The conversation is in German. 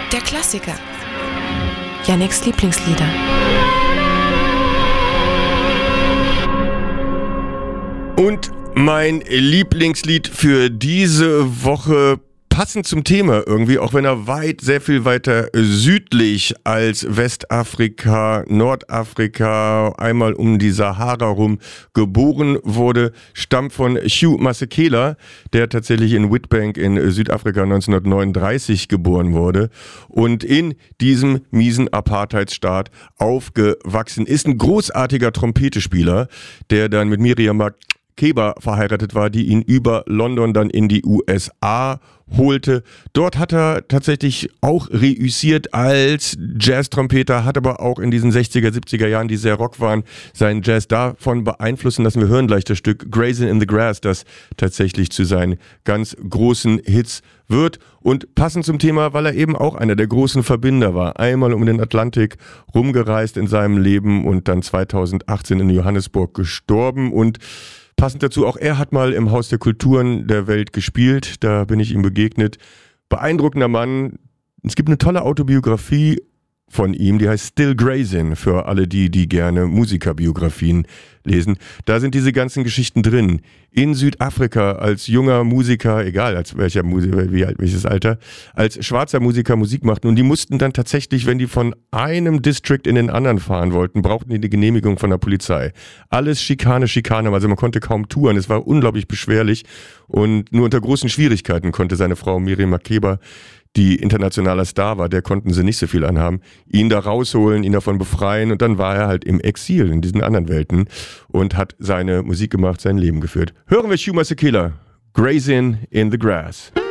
Der Klassiker. Yannicks Lieblingslieder. Und mein Lieblingslied für diese Woche, passend zum Thema irgendwie, auch wenn er sehr viel weiter südlich als Westafrika, Nordafrika, einmal um die Sahara rum geboren wurde, stammt von Hugh Masekela, der tatsächlich in Witbank in Südafrika 1939 geboren wurde und in diesem miesen Apartheidsstaat aufgewachsen ist. Ein großartiger Trompetespieler, der dann mit Miriam Makeba verheiratet war, die ihn über London dann in die USA holte. Dort hat er tatsächlich auch reüssiert als Jazz-Trompeter, hat aber auch in diesen 60er, 70er Jahren, die sehr rock waren, seinen Jazz davon beeinflussen lassen. Wir hören gleich das Stück Grazing in the Grass, das tatsächlich zu seinen ganz großen Hits wird. Und passend zum Thema, weil er eben auch einer der großen Verbinder war. Einmal um den Atlantik rumgereist in seinem Leben und dann 2018 in Johannesburg gestorben. Und passend dazu, auch er hat mal im Haus der Kulturen der Welt gespielt, da bin ich ihm begegnet. Beeindruckender Mann. Es gibt eine tolle Autobiografie von ihm, die heißt Still Grazing, für alle die gerne Musikerbiografien lesen. Da sind diese ganzen Geschichten drin. In Südafrika als junger Musiker, egal als welcher Musiker, welches Alter, als schwarzer Musiker Musik machten. Und die mussten dann tatsächlich, wenn die von einem District in den anderen fahren wollten, brauchten die eine Genehmigung von der Polizei. Alles Schikane, also man konnte kaum touren. Es war unglaublich beschwerlich und nur unter großen Schwierigkeiten konnte seine Frau Miriam Makeba, die internationaler Star war, der konnten sie nicht so viel anhaben, ihn da rausholen, ihn davon befreien und dann war er halt im Exil in diesen anderen Welten und hat seine Musik gemacht, sein Leben geführt. Hören wir Hugh Masekela, Grazing in the Grass.